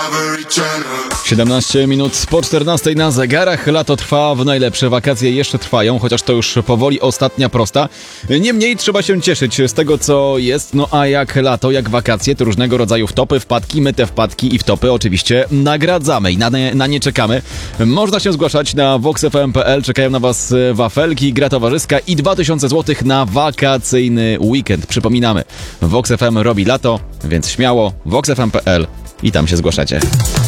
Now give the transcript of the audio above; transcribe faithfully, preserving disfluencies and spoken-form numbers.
siedemnaście minut po czternastej na zegarach. Lato trwa, w najlepsze wakacje jeszcze trwają, chociaż to już powoli ostatnia prosta. Niemniej trzeba się cieszyć z tego, co jest. No a jak lato, jak wakacje, to różnego rodzaju wtopy, wpadki. My te wpadki i wtopy oczywiście nagradzamy i na nie, na nie czekamy. Można się zgłaszać na vox f m kropka p l. Czekają na Was wafelki, gra towarzyska i dwa tysiące złotych na wakacyjny weekend. Przypominamy, Vox F M robi lato, więc śmiało vox f m kropka p l i tam się zgłaszacie.